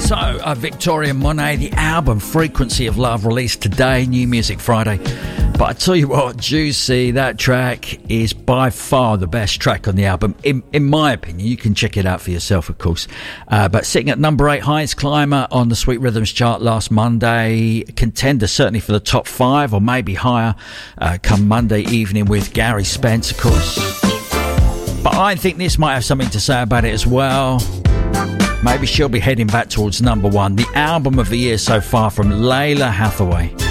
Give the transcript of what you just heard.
Victoria Monet, the album Frequency of Love, released today, New Music Friday. But I tell you what, Juicy, that track is by far the best track on the album, in my opinion. You can check it out for yourself, of course. But sitting at number 8, highest climber on the Sweet Rhythms chart last Monday. Contender certainly for the top 5 or maybe higher come Monday evening with Gary Spence, of course. But I think this might have something to say about it as well. Maybe she'll be heading back towards number 1. The album of the year so far from Lalah Hathaway.